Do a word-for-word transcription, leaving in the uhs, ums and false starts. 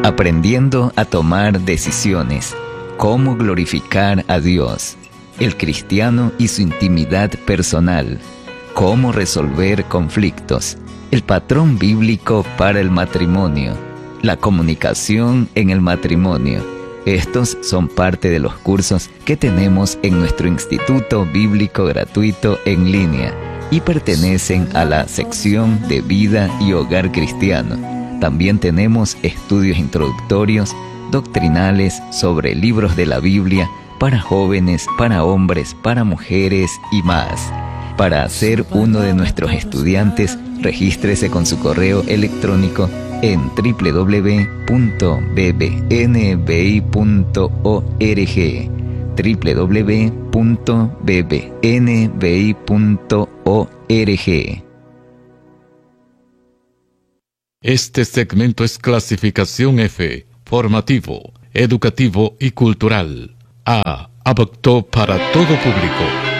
Aprendiendo a tomar decisiones. Cómo glorificar a Dios. El cristiano y su intimidad personal. Cómo resolver conflictos. El patrón bíblico para el matrimonio. La comunicación en el matrimonio. Estos son parte de los cursos que tenemos en nuestro Instituto Bíblico Gratuito en línea y pertenecen a la sección de Vida y Hogar Cristiano. También tenemos estudios introductorios, doctrinales sobre libros de la Biblia para jóvenes, para hombres, para mujeres y más. Para ser uno de nuestros estudiantes, regístrese con su correo electrónico en doble u doble u doble u punto b b n b i punto org, doble u doble u doble u punto b b n b i punto org. Este segmento es clasificación F, formativo, educativo y cultural. A, apto para todo público.